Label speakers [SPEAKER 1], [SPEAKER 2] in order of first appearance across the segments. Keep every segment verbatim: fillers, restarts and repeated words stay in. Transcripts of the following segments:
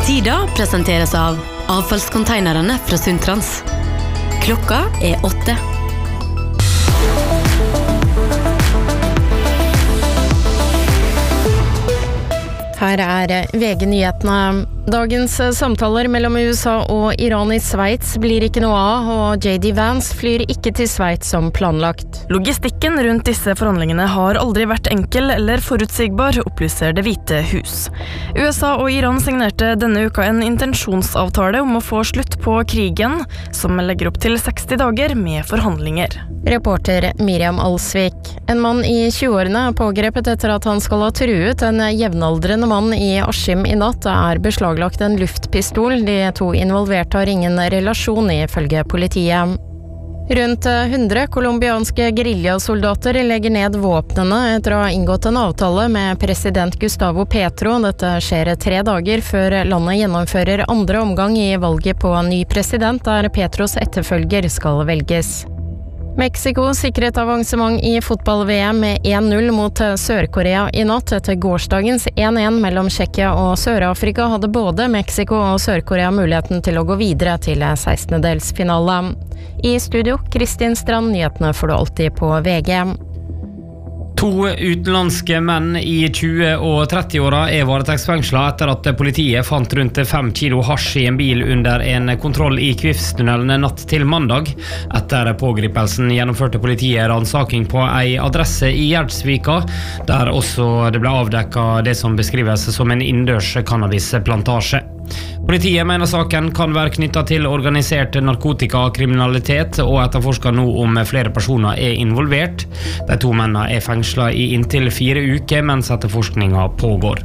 [SPEAKER 1] Tida presenteres av avfallskonteinerne fra Sundtrans. Klokka er åtte.
[SPEAKER 2] Her er V G-nyhetene. Dagens samtaler mellom U S A og Iran i Sveits blir ikke noe av, og J D Vance flyr ikke til Sveits som planlagt.
[SPEAKER 3] Logistikken rundt disse forhandlingene har aldri vært enkel eller forutsigbar, opplyser Det hvite hus. U S A og Iran signerte denne uka en intensjonsavtale om å få slutt på krigen, som legger opp til seksti dager med forhandlinger.
[SPEAKER 2] Reporter Miriam Alsvik. En mann i tjueårene er pågrepet etter at han skal ha truet en jevnaldrende mann i Askim i natt. Det er beslaglagt en luftpistol. De to involverte har ingen relasjon, ifølge politiet. Rundt hundre kolumbianske guerillasoldater legger ned våpnene etter å ha inngått en avtale med president Gustavo Petro. Dette skjer tre dager før landet gjennomfører andre omgang i valget på ny president, der Petros etterfølger skal velges. Mexico sikret avansement i fotball-V M med én null mot Sør-Korea i natt. Etter gårsdagens én én mellom Tsjekkia og Sør-Afrika hadde både Mexico og Sør-Korea muligheten til å gå videre til sekstendedelsfinale. I studio, Kristin Strand, nyhetene får du alltid på V G.
[SPEAKER 4] To utenlandske menn i tjue- og trettiåra er varetektsfengslet etter at politiet fant rundt fem kilo hasj i en bil under en kontroll i Kvifstunnelen natt til mandag. Etter pågripelsen gjennomførte politiet ransaking på ei adresse i Gjerdsvika, der også det ble avdekket det som beskrives som en innendørs cannabisplantasje. Politiet mener saken kan være knyttet til organisert narkotikakriminalitet, og etterforsker nå om flere personer er involvert. De to mennene er fengslet i inntil fire uker mens etterforskningen pågår.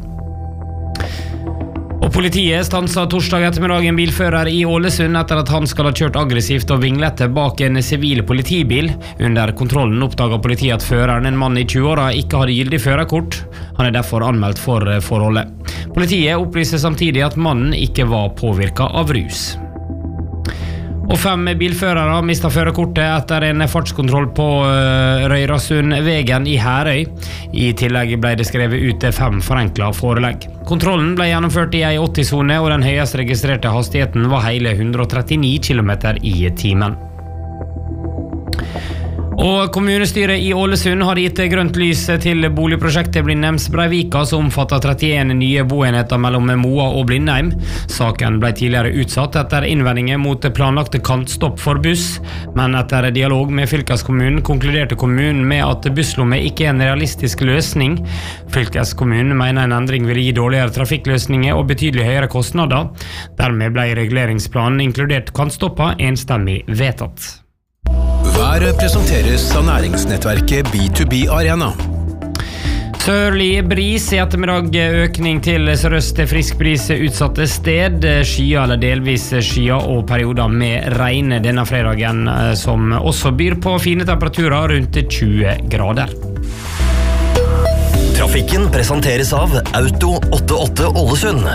[SPEAKER 4] Og politiet stanset torsdag ettermiddag en bilfører i Ålesund etter at han skal ha kjørt aggressivt og vinglete bak en sivil politibil. Under kontrollen oppdaget politiet at føreren, en mann i tjueåra, ikke hadde gyldig førerkort. Han er derfor anmeldt for forholdet. Politiet opplyser samtidig at mannen ikke var påvirket av rus. Og fem bilførere mistet førerkortet etter en fartskontroll på Røyrasundvegen i Herøy. I tillegg ble det skrevet ut fem forenklet forelegg. Kontrollen ble gjennomført i ei åtti-sone, og den høyest registrerte hastigheten var hele hundre og trettini kilometer i timen. Og kommunestyret i Ålesund har gitt grønt lys til boligprosjektet Blindheims Breivika, som omfatter trettien nye boenheter mellom Moa og Blindheim. Saken ble tidligere utsatt etter innvendinger mot planlagte kantstopp for buss, men etter dialog med fylkeskommunen konkluderte kommunen med at busslomme ikke er en realistisk løsning. Fylkeskommunen mener en endring vil gi dårligere trafikkløsninger og betydelig høyere kostnader. Dermed ble reguleringsplanen inkludert kantstopper enstemmig vedtatt.
[SPEAKER 5] Været presenteres av næringsnettverket B to B Arena.
[SPEAKER 4] Sørlig bris i ettermiddag, økning til sørøst frisk bris utsatte sted, skyer eller delvis skyer og perioder med regn denne fredagen, som også byr på fine temperaturer rundt tjue grader.
[SPEAKER 6] Trafikken presenteres av Auto åttiåtte Ålesund.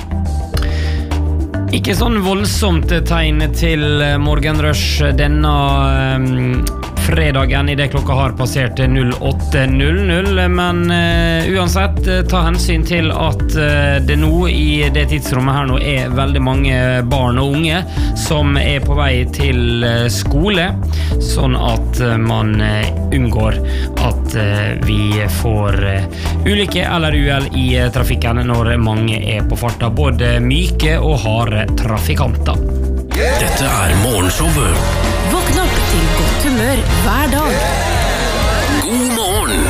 [SPEAKER 4] Ikke sånn voldsomt tegn til morgenrush denne um, fredagen i det klokka har passert null åtte null null, men uh, uansett ta hensyn til at uh, det nå i det tidsrommet her nå er veldig mange barn og unge som er på vei til uh, skole, sånn at uh, man uh, unngår at uh, vi får uh, ulykke eller uhell i uh, trafikken når mange er på farta, både myke og harde trafikanter.
[SPEAKER 5] Dette er morgenshowet.
[SPEAKER 1] Våkn opp til godt humør hver dag.
[SPEAKER 5] God morgen!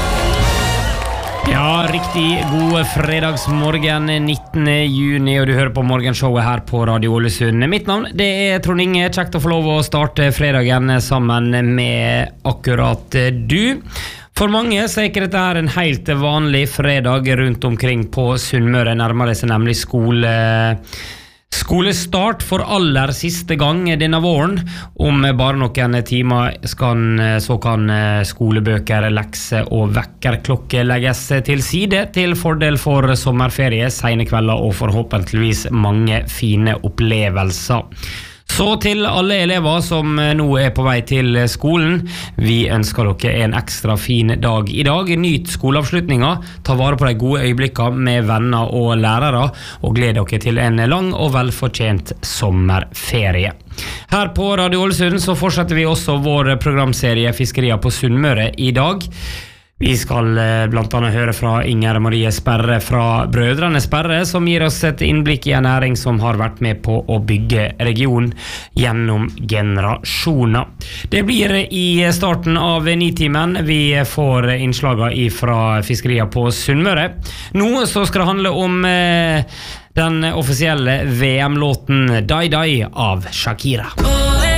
[SPEAKER 4] Ja, riktig god fredagsmorgen nittende juni, og du hører på morgenshowet her på Radio Ålesund. Mitt navn, det er Trond Inge. Kjekt å få lov å starte fredagen sammen med akkurat du. For mange så er ikke dette her en helt vanlig fredag rundt omkring på Sunnmøre. Nærmere seg nemlig skole... Skolestart for aller siste gang denne våren. Om bare noen timer skal, så kan skolebøker, lekser og vekkerklokke legges til side til fordel for sommerferie, sene kvelder og forhåpentligvis mange fine opplevelser. Så til alle elever som nå er på vei til skolen, vi ønsker dere en ekstra fin dag i dag. Nyt skoleavslutninga, ta vare på de gode øyeblikkene med venner og lærere, og gled dere til en lang og velfortjent sommerferie. Her på Radio Ålesund så fortsetter vi også vår programserie Fiskerier på Sunnmøre i dag. Vi skal blant annet høre fra Inger Marie Sperre fra Brødrene Sperre, som gir oss et innblikk i en næring som har vært med på å bygge regionen gjennom generasjoner. Det blir i starten av Nitimen. Vi får innslaget fra Fiskerier på Sunnmøre. Nå så skal det handle om eh, den offisielle V M-låten Die Die av Shakira.